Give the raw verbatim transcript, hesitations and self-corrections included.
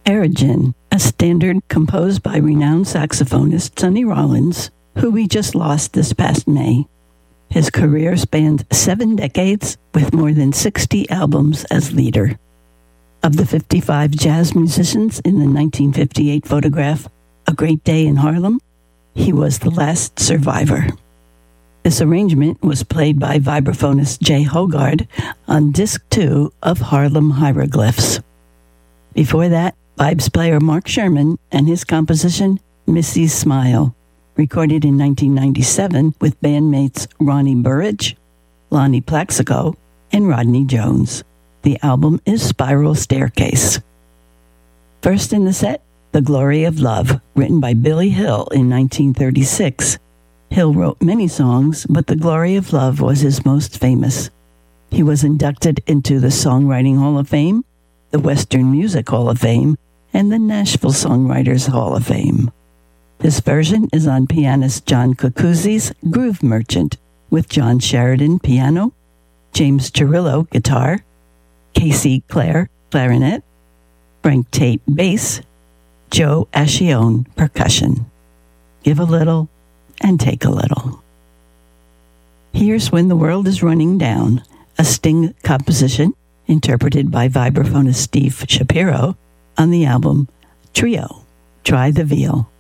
Erigin, a standard composed by renowned saxophonist Sonny Rollins, who we just lost this past May. His career spanned seven decades with more than sixty albums as leader. Of the fifty-five jazz musicians in the nineteen fifty-eight photograph, A Great Day in Harlem, he was the last survivor. This arrangement was played by vibraphonist Jay Hogard on disc two of Harlem Hieroglyphs. Before that, vibes player Mark Sherman and his composition, Missy's Smile, recorded in nineteen ninety-seven with bandmates Ronnie Burridge, Lonnie Plaxico, and Rodney Jones. The album is Spiral Staircase. First in the set, The Glory of Love, written by Billy Hill in nineteen thirty-six. Hill wrote many songs, but The Glory of Love was his most famous. He was inducted into the Songwriting Hall of Fame, the Western Music Hall of Fame, and the Nashville Songwriters Hall of Fame. This version is on pianist John Cucuzzi's Groove Merchant, with John Sheridan piano, James Chirillo guitar, Casey Clare clarinet, Frank Tate bass, Joe Ascione percussion. Give a little and take a little. Here's When the World is Running Down, a Sting composition interpreted by vibraphonist Steve Shapiro on the album Trio, Try the Veal.